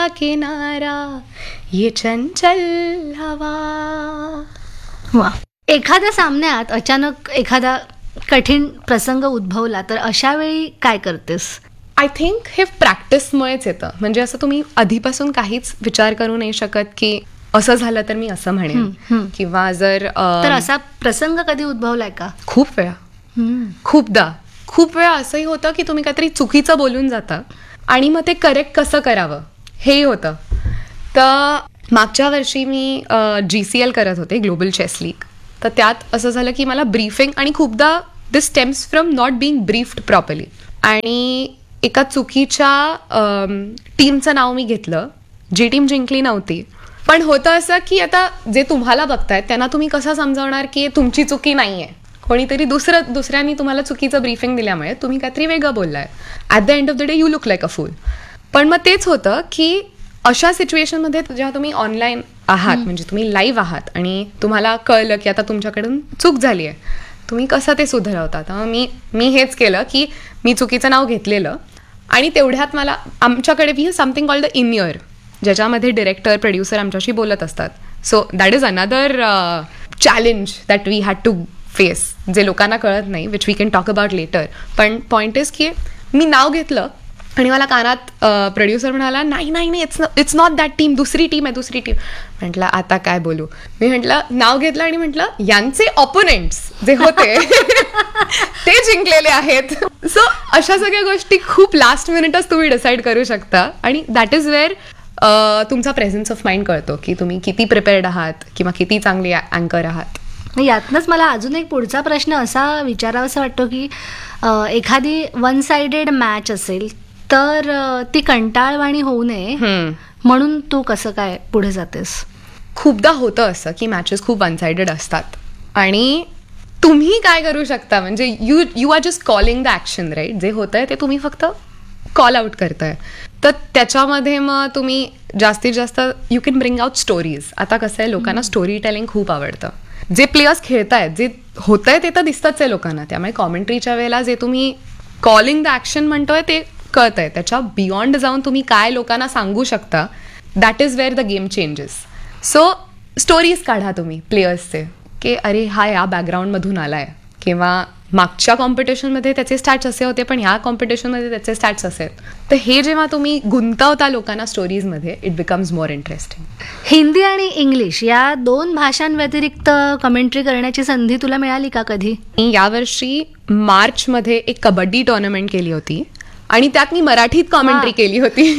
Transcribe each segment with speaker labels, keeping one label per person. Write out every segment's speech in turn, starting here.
Speaker 1: किनारा ये चंचल हवा.
Speaker 2: वा. एखाद्या सामन्यात अचानक एखादा कठीण प्रसंग उद्भवला तर अशा वेळी काय करतेस?
Speaker 1: आय थिंक हे प्रॅक्टिसमुळेच येतं. म्हणजे असं तुम्ही आधीपासून काहीच विचार करू नाही शकत की असं झालं तर मी असं म्हणेन किंवा जर
Speaker 2: तर असा प्रसंग कधी उद्भवलाय का?
Speaker 1: खूप वेळा, खूप वेळा असंही होतं की तुम्ही काहीतरी चुकीचं बोलून जाता आणि मग ते करेक्ट कसं करावं हेही होतं. तर मागच्या वर्षी मी GCL करत होते, ग्लोबल चेस लीग. तर त्यात असं झालं की मला ब्रीफिंग, आणि खूपदा दिस stems from not being briefed properly, आणि एका चुकीच्या टीमचं नाव मी घेतलं, जी टीम जिंकली नव्हती. पण होतं असं की आता जे तुम्हाला बघतायत त्यांना तुम्ही कसं समजावणार की तुमची चुकी नाही आहे, कोणीतरी दुसऱ्यांनी तुम्हाला चुकीचं ब्रीफिंग दिल्यामुळे तुम्ही काहीतरी वेगळं बोललाय. At the end of the day you look like a फूल. पण मग तेच होतं की अशा सिच्युएशनमध्ये जेव्हा तुम्ही ऑनलाईन आहात, म्हणजे तुम्ही लाईव्ह आहात आणि तुम्हाला कळलं की आता तुमच्याकडून चूक झाली आहे, तुम्ही कसं ते सुधारवता. तर मी हेच केलं की मी चुकीचं नाव घेतलेलं, आणि तेवढ्यात मला आमच्याकडे we have something called the in year, ज्याच्यामध्ये डिरेक्टर प्रोड्युसर आमच्याशी बोलत असतात. So that is another challenge that we had to face, जे लोकांना कळत नाही, which we can talk about later. पण पॉईंट इज की मी नाव घेतलं आणि मला कानात प्रोड्युसर म्हणाला नाही इट्स नॉट दॅट टीम, दुसरी टीम आहे. म्हटलं आता काय बोलू. मी म्हटलं नाव घेतलं आणि म्हटलं यांचे ऑपोनेंट्स जे होते ते जिंकलेले आहेत. सो अशा सगळ्या गोष्टी खूप लास्ट मिनिटच तुम्ही डिसाईड करू शकता, आणि दॅट इज वेअर तुमचा प्रेझेन्स ऑफ माइंड कळतो की तुम्ही किती प्रिपेअर्ड आहात किंवा किती चांगली अँकर आहात.
Speaker 2: यातनंच मला अजून एक पुढचा प्रश्न असा विचारावासा वाटतो की एखादी वन साइडेड मॅच असेल तर ती कंटाळवाणी होऊ नये म्हणून तू कसं काय पुढे जातेस?
Speaker 1: खूपदा होतं असं की मॅचेस खूप वन साइडेड असतात, आणि तुम्ही काय करू शकता, म्हणजे you R just calling the action, right? जे होतंय ते तुम्ही फक्त कॉल आउट करताय. तर त्याच्यामध्ये मग तुम्ही जास्तीत जास्त you can bring out stories. आता कसं आहे, लोकांना स्टोरी टेलिंग खूप आवडतं. जे प्लेयर्स खेळतायत, जे होतंय ते तर दिसतच आहे लोकांना, त्यामुळे कॉमेंट्रीच्या वेळेला जे तुम्ही कॉलिंग द ॲक्शन म्हणतोय ते कळतंय. त्याच्या बियॉन्ड जाऊन तुम्ही काय लोकांना सांगू शकता, that is where the game changes. So stories काढा तुम्ही प्लेयर्सचे, की अरे हा या बॅकग्राऊंडमधून आलाय, किंवा मागच्या कॉम्पिटिशनमध्ये त्याचे स्टॅट्स असे होते पण ह्या कॉम्पिटिशनमध्ये त्याचे स्टॅट्स असे. तर हे जेव्हा तुम्ही गुंतवता लोकांना स्टोरीजमध्ये, it becomes more interesting.
Speaker 2: Hindi आणि इंग्लिश या दोन भाषांव्यतिरिक्त कमेंट्री करण्याची संधी तुला मिळाली का कधी?
Speaker 1: मी यावर्षी मार्चमध्ये एक कबड्डी टुर्नामेंट केली होती, आणि त्यात मी मराठीत कॉमेंट्री केली होती.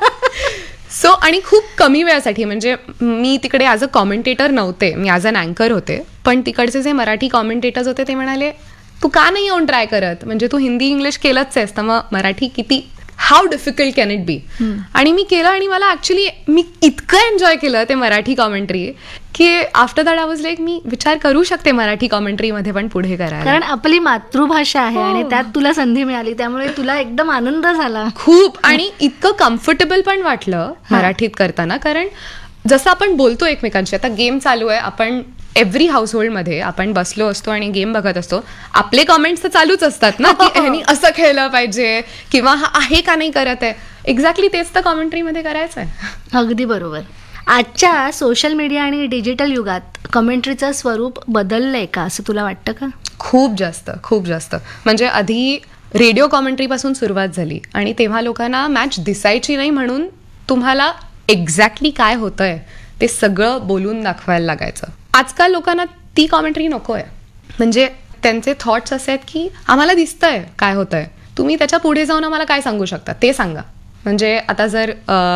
Speaker 1: सो आणि खूप कमी वेळासाठी, म्हणजे मी तिकडे ॲज अ कॉमेंटेटर नव्हते, मी ॲज अन अँकर होते. पण तिकडचे जे मराठी कॉमेंटेटर्स होते ते म्हणाले तू का नाही येऊन ट्राय करत, म्हणजे तू हिंदी इंग्लिश केलंच आहेस तर मग मराठी किती, how difficult can it be. आणि मी केलं, आणि मला ॲक्च्युली मी इतकं एन्जॉय केलं ते मराठी कॉमेंट्री की after that I was like मी विचार करू शकते मराठी कॉमेंट्रीमध्ये पण पुढे करायला,
Speaker 2: कारण आपली मातृभाषा आहे आणि त्यात तुला संधी मिळाली, त्यामुळे तुला एकदम आनंद झाला
Speaker 1: खूप. आणि इतकं कम्फर्टेबल पण वाटलं मराठीत करताना, कारण जसं आपण बोलतो एकमेकांशी. आता गेम चालू आहे, आपण एव्हरी हाऊसहोल्डमध्ये आपण बसलो असतो आणि गेम बघत असतो, आपले कॉमेंट्स तर चालूच असतात ना की ह्यानी असं खेळलं पाहिजे किंवा हा आहे का नाही करत आहे. एक्झॅक्टली तेच तर कॉमेंट्रीमध्ये करायचं आहे.
Speaker 2: अगदी बरोबर. आजच्या सोशल मीडिया आणि डिजिटल युगात कमेंट्रीचं स्वरूप बदललंय का असं तुला वाटतं का?
Speaker 1: खूप जास्त. म्हणजे आधी रेडिओ कॉमेंट्रीपासून सुरुवात झाली, आणि तेव्हा लोकांना मॅच दिसायची नाही म्हणून तुम्हाला एक्झॅक्टली काय होतंय ते सगळं बोलून दाखवायला लागायचं. आजकाल लोकांना ती कॉमेंट्री नको आहे. म्हणजे त्यांचे थॉट्स असे आहेत की आम्हाला दिसतंय काय होतंय, तुम्ही त्याच्या पुढे जाऊन आम्हाला काय सांगू शकता ते सांगा. म्हणजे आता जर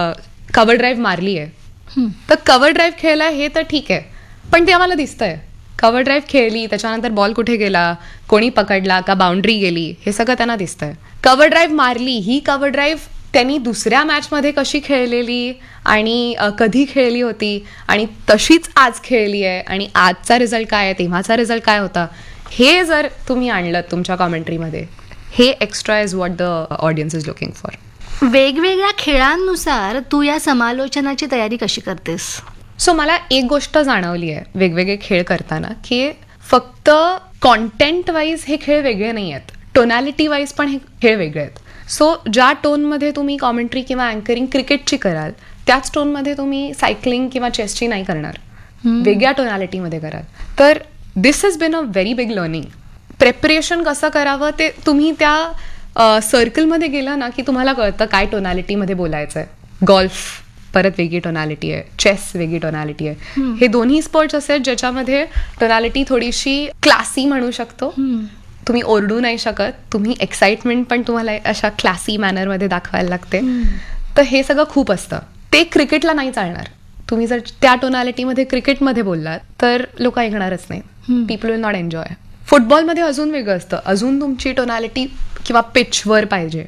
Speaker 1: कव्हर ड्राईव्ह मारली आहे तर कव्हर ड्राईव्ह खेळलाय हे तर ठीक आहे, पण ते आम्हाला दिसतंय. कव्हर ड्राईव्ह खेळली, त्याच्यानंतर बॉल कुठे गेला, कोणी पकडला का, बाउंड्री गेली, हे सगळं त्यांना दिसतंय. कव्हर ड्राईव्ह मारली, ही कव्हर ड्राईव्ह त्यांनी दुसऱ्या मॅचमध्ये कशी खेळलेली आणि कधी खेळली होती, आणि तशीच आज खेळली आहे, आणि आजचा रिझल्ट काय आहे, तेव्हाचा रिझल्ट काय होता, हे जर तुम्ही आणलं तुमच्या कॉमेंट्रीमध्ये, हे extra is what the audience is looking for.
Speaker 2: वेगवेगळ्या खेळांनुसार तू या समालोचनाची तयारी कशी करतेस?
Speaker 1: सो मला एक गोष्ट जाणवली आहे वेगवेगळे खेळ करताना, की फक्त कॉन्टेंट वाईज हे खेळ वेगळे नाही आहेत, टोनॅलिटी वाईज पण हे खेळ वेगळे आहेत. सो ज्या टोनमध्ये तुम्ही कॉमेंट्री किंवा अँकरिंग क्रिकेटची कराल त्याच टोनमध्ये तुम्ही सायकलिंग किंवा चेसची नाही करणार, वेगळ्या टोनॅलिटीमध्ये कराल. तर दिस has been a very big learning. Preparation कसं करावं ते तुम्ही त्या सर्कलमध्ये गेलं ना की तुम्हाला कळतं काय टोनॅलिटीमध्ये बोलायचं आहे. गॉल्फ परत वेगळी टोनॅलिटी आहे, चेस वेगळी टोनॅलिटी आहे. हे दोन्ही स्पोर्ट्स असे आहेत ज्याच्यामध्ये टोनॅलिटी थोडीशी क्लासी म्हणू शकतो. तुम्ही ओरडू नाही शकत, तुम्ही एक्साइटमेंट पण तुम्हाला अशा क्लासी मॅनरमध्ये दाखवायला लागते. तर हे सगळं खूप असतं. ते क्रिकेटला नाही चालणार. तुम्ही जर त्या टोनॅलिटीमध्ये क्रिकेटमध्ये बोललात तर लोक ऐकणारच नाही. People will not enjoy. फुटबॉलमध्ये अजून वेगळं असतं. अजून तुमची टोनॅलिटी किंवा पिचवर पाहिजे.